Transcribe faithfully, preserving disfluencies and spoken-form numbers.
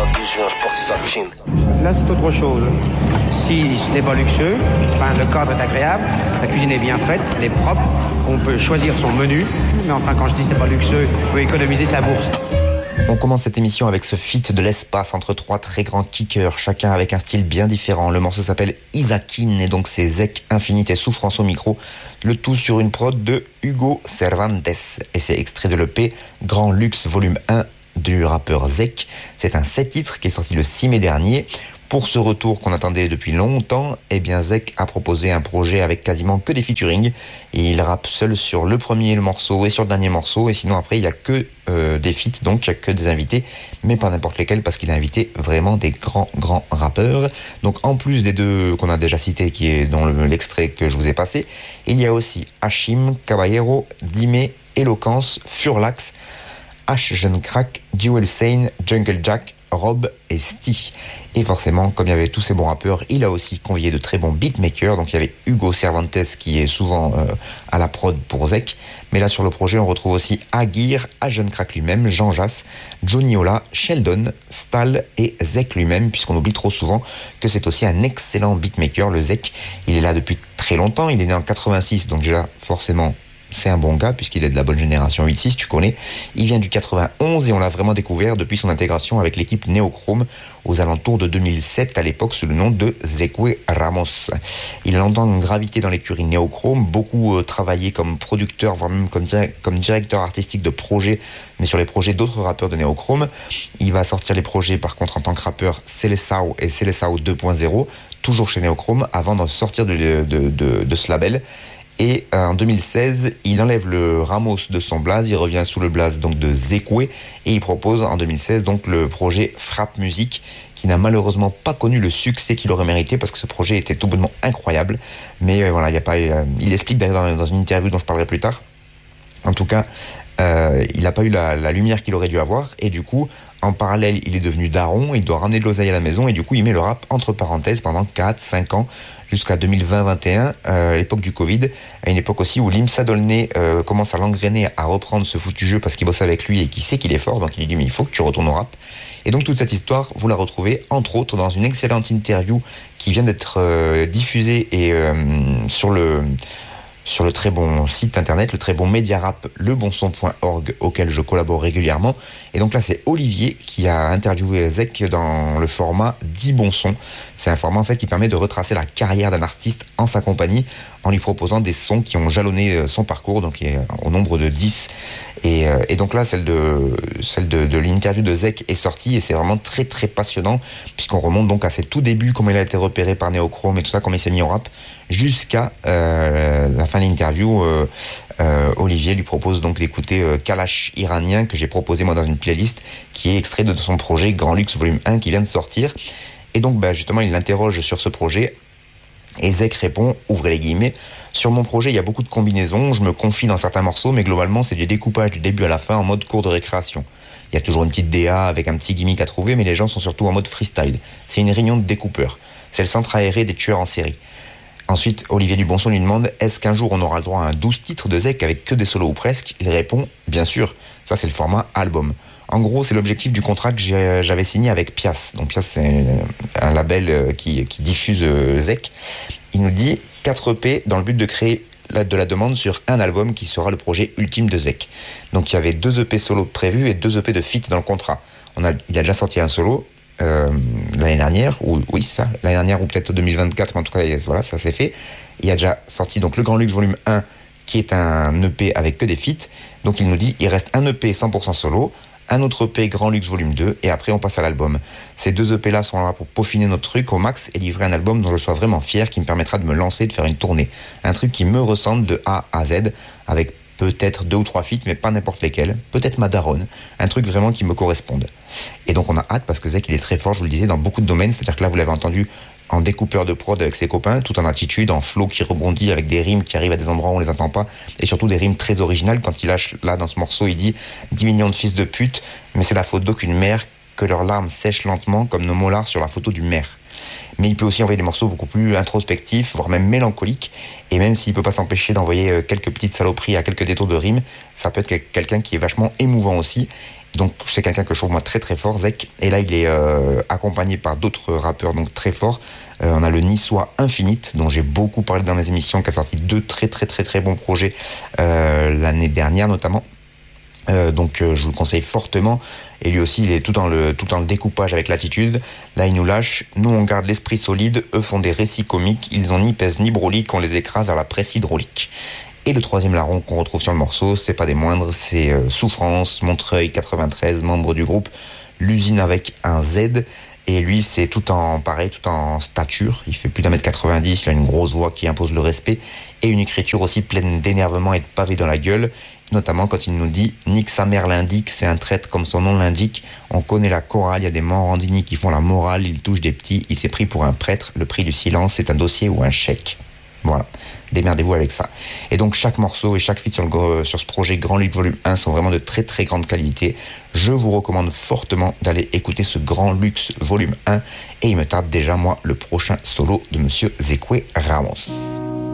quatre-vingt-douze juin, je porte Isaac Jean. Là, c'est autre chose. Si ce n'est pas luxueux, enfin, le cadre est agréable, la cuisine est bien faite, elle est propre, on peut choisir son menu, mais enfin, quand je dis c'est pas luxueux, on peut économiser sa bourse. On commence cette émission avec ce feat de l'espace entre trois très grands kickers, chacun avec un style bien différent. Le morceau s'appelle Isakin et donc c'est Zek, Infinite et Souffrance au micro. Le tout sur une prod de Hugo Cervantes. Et c'est extrait de l'E P Grand Luxe volume un du rappeur Zek. C'est un sept titres qui est sorti le six mai dernier. Pour ce retour qu'on attendait depuis longtemps, eh bien Zek a proposé un projet avec quasiment que des featuring. Et il rappe seul sur le premier morceau et sur le dernier morceau. Et sinon après, il n'y a que euh, des feats, donc il n'y a que des invités. Mais pas n'importe lesquels parce qu'il a invité vraiment des grands, grands rappeurs. Donc en plus des deux qu'on a déjà cités, qui est dans le, l'extrait que je vous ai passé, il y a aussi Hashim, Caballero, Dime, Eloquence, Furlax, H Jeune Crack, Jewel Sane, Jungle Jack, Rob et Sty. Et forcément, comme il y avait tous ces bons rappeurs, il a aussi convié de très bons beatmakers. Donc il y avait Hugo Cervantes qui est souvent euh, à la prod pour Zek. Mais là sur le projet, on retrouve aussi Aguirre, Jeune Crack lui-même, Jean Jass, Johnny Ola, Sheldon, Stal et Zek lui-même, puisqu'on oublie trop souvent que c'est aussi un excellent beatmaker, le Zek. Il est là depuis très longtemps, il est né en quatre-vingt-six, donc déjà forcément c'est un bon gars puisqu'il est de la bonne génération huit six, tu connais. Il vient du quatre-vingt-onze et on l'a vraiment découvert depuis son intégration avec l'équipe Neochrome aux alentours de deux mille sept, à l'époque sous le nom de Zekwe Ramos. Il a longtemps gravité dans l'écurie Neochrome, beaucoup euh, travaillé comme producteur, voire même comme, direct, comme directeur artistique de projets, mais sur les projets d'autres rappeurs de Neochrome. Il va sortir les projets par contre en tant que rappeur Seleção et Seleção deux point zéro, toujours chez Neochrome, avant d'en sortir de, de, de, de ce label. Et euh, en deux mille seize, il enlève le Ramos de son blaze, il revient sous le blaze donc de Zekwe et il propose en deux mille seize donc le projet Frappe Musique qui n'a malheureusement pas connu le succès qu'il aurait mérité parce que ce projet était tout bonnement incroyable. Mais euh, voilà, il y a pas, euh, il explique d'ailleurs dans, dans une interview dont je parlerai plus tard. En tout cas, euh, il n'a pas eu la, la lumière qu'il aurait dû avoir et du coup, en parallèle, il est devenu daron, il doit ramener de l'oseille à la maison et du coup, il met le rap entre parenthèses pendant quatre cinq ans jusqu'à deux mille vingt vingt et un, euh, à l'époque du Covid, à une époque aussi où Limsa Dolné euh, commence à l'engrainer à reprendre ce foutu jeu parce qu'il bosse avec lui et qu'il sait qu'il est fort, donc il lui dit mais il faut que tu retournes au rap. Et donc toute cette histoire, vous la retrouvez entre autres dans une excellente interview qui vient d'être euh, diffusée et euh, sur le sur le très bon site internet, le très bon média rap, lebonson point org, auquel je collabore régulièrement. Et donc là, c'est Olivier qui a interviewé Zek dans le format dix bons sons. C'est un format en fait qui permet de retracer la carrière d'un artiste en sa compagnie en lui proposant des sons qui ont jalonné son parcours, donc au nombre de dix. Et, et donc là, celle de celle de, de l'interview de Zek est sortie et c'est vraiment très très passionnant puisqu'on remonte donc à ses tout débuts, comment il a été repéré par Neochrome et tout ça, comment il s'est mis au rap, jusqu'à euh, la fin de l'interview. Euh, euh, Olivier lui propose donc d'écouter euh, Kalash iranien que j'ai proposé moi dans une playlist qui est extrait de son projet Grand Luxe volume un qui vient de sortir. Et donc bah, justement, il l'interroge sur ce projet. Et Zek répond, ouvrez les guillemets, sur mon projet il y a beaucoup de combinaisons, je me confie dans certains morceaux, mais globalement c'est du découpage du début à la fin en mode cours de récréation. Il y a toujours une petite D A avec un petit gimmick à trouver, mais les gens sont surtout en mode freestyle. C'est une réunion de découpeurs. C'est le centre aéré des tueurs en série. Ensuite, Olivier Dubonson lui demande, est-ce qu'un jour on aura le droit à un douze titres de Zek avec que des solos ou presque? Il répond, bien sûr, ça c'est le format album. En gros, c'est l'objectif du contrat que j'ai, j'avais signé avec Pias. Donc Pias, c'est un label qui, qui diffuse Zek. Il nous dit quatre E P dans le but de créer la, de la demande sur un album qui sera le projet ultime de Zek. Donc il y avait deux E P solo prévus et deux E P de feat dans le contrat. On a, il a déjà sorti un solo euh, l'année dernière, ou oui ça, l'année dernière ou peut-être deux mille vingt-quatre, mais en tout cas voilà, ça s'est fait. Il a déjà sorti donc le Grand Luxe volume un qui est un E P avec que des feats. Donc il nous dit il reste un E P cent pour cent solo, un autre E P Grand Luxe volume deux et après on passe à l'album. Ces deux E P là sont là pour peaufiner notre truc au max et livrer un album dont je sois vraiment fier, qui me permettra de me lancer, de faire une tournée. Un truc qui me ressemble de A à Z, avec peut-être deux ou trois feats, mais pas n'importe lesquels, peut-être ma daronne, un truc vraiment qui me corresponde. Et donc on a hâte parce que Zek il est très fort, je vous le disais, dans beaucoup de domaines, c'est-à-dire que là vous l'avez entendu en découpeur de prod avec ses copains, tout en attitude, en flow qui rebondit avec des rimes qui arrivent à des endroits où on les entend pas, et surtout des rimes très originales. Quand il lâche, là, dans ce morceau, il dit « dix millions de fils de pute, mais c'est la faute d'aucune mère que leurs larmes sèchent lentement comme nos molars sur la photo du maire ». Mais il peut aussi envoyer des morceaux beaucoup plus introspectifs, voire même mélancoliques, et même s'il peut pas s'empêcher d'envoyer quelques petites saloperies à quelques détours de rimes, ça peut être quelqu'un qui est vachement émouvant aussi. Donc c'est quelqu'un que je trouve moi très très fort, Zek. Et là il est euh, accompagné par d'autres rappeurs donc très forts. Euh, on a le niçois Infinite, dont j'ai beaucoup parlé dans mes émissions, qui a sorti deux très très très très bons projets euh, l'année dernière notamment. Euh, donc euh, je vous le conseille fortement. Et lui aussi il est tout dans le tout dans le découpage avec l'attitude. Là il nous lâche. Nous on garde l'esprit solide. Eux font des récits comiques. Ils ont ni pèse ni brolique. On les écrase à la presse hydraulique. Et le troisième larron qu'on retrouve sur le morceau, c'est pas des moindres, c'est euh, Souffrance, Montreuil quatre-vingt-treize, membre du groupe, l'usine avec un Z. Et lui, c'est tout en pareil, tout en stature. Il fait plus d'un mètre quatre-vingt-dix, il a une grosse voix qui impose le respect et une écriture aussi pleine d'énervement et de pavés dans la gueule. Notamment quand il nous dit « Nique sa mère l'indique, c'est un traître comme son nom l'indique. On connaît la chorale, il y a des Morandini qui font la morale, il touche des petits, il s'est pris pour un prêtre. Le prix du silence, c'est un dossier ou un chèque. » Voilà, démerdez-vous avec ça. Et donc chaque morceau et chaque feat sur, le, sur ce projet Grand Luxe Volume un sont vraiment de très très grande qualité. Je vous recommande fortement d'aller écouter ce Grand Luxe Volume un. Et il me tarde déjà, moi, le prochain solo de Monsieur Zekwe Ramos.